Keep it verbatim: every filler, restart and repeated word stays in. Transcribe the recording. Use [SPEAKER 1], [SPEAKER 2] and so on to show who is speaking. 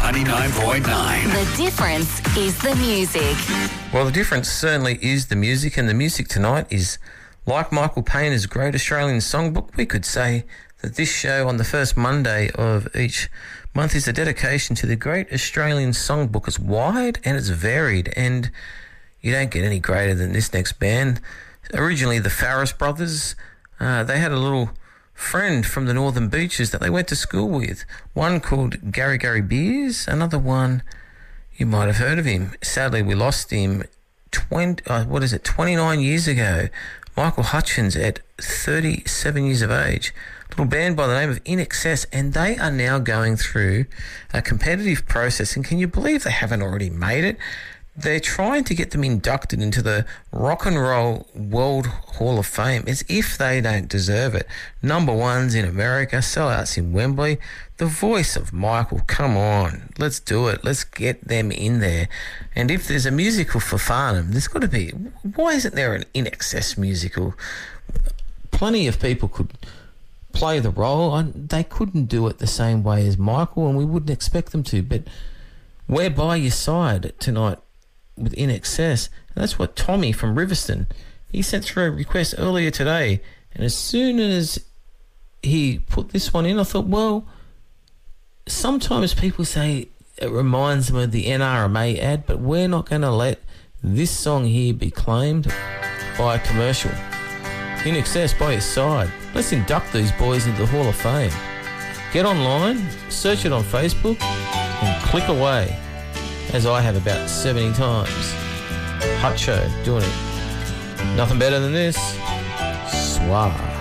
[SPEAKER 1] ninety-nine point nine.
[SPEAKER 2] The difference is the music.
[SPEAKER 3] Well, the difference certainly is the music, and the music tonight is like Michael Payne's Great Australian Songbook. We could say that this show on the first Monday of each month is a dedication to the Great Australian Songbook. It's wide and it's varied, and you don't get any greater than this next band. Originally the Farris brothers, uh, they had a little friend from the Northern Beaches that they went to school with. One called Gary Gary Beers, another one, you might have heard of him. Sadly, we lost him twenty, uh, what is it, twenty-nine years ago. Michael Hutchins at thirty-seven years of age. A little band by the name of In Excess, and they are now going through a competitive process. And can you believe they haven't already made it? They're trying to get them inducted into the Rock and Roll World Hall of Fame as if they don't deserve it. Number ones in America, sellouts in Wembley. The voice of Michael, come on, let's do it. Let's get them in there. And if there's a musical for Farnham, there's got to be. Why isn't there an In Excess musical? Plenty of people could play the role. They couldn't do it the same way as Michael, and we wouldn't expect them to. But we're by your side tonight with In Excess, and that's what Tommy from Riverston, he sent through a request earlier today, and as soon as he put this one in, I thought, well, sometimes people say it reminds them of the N R M A ad, but we're not going to let this song here be claimed by a commercial. In Excess, by your side. Let's induct these boys into the Hall of Fame. Get online, search it on Facebook, and click away, as I have about seventy times. Hut Show, doing it. Nothing better than this. Suave.